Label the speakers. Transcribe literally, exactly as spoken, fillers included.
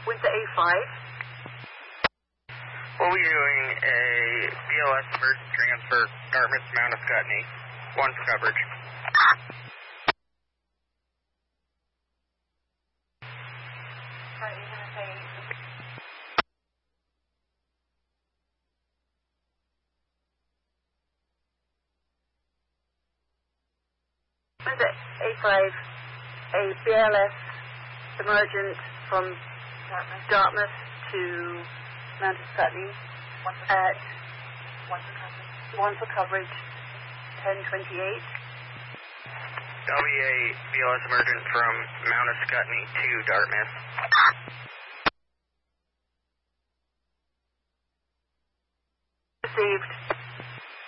Speaker 1: Windsor A five.
Speaker 2: We'll be doing a B L S emergency transfer, Dartmouth, Mount Ascutney. One for coverage.
Speaker 1: Sorry, you're going to say... Windsor A five, a B L S emergent from Dartmouth, Dartmouth to Mount Ascutney at one for coverage, ten twenty-eight.
Speaker 2: That'll be a B L S emergent from Mount Ascutney to Dartmouth.
Speaker 1: Received.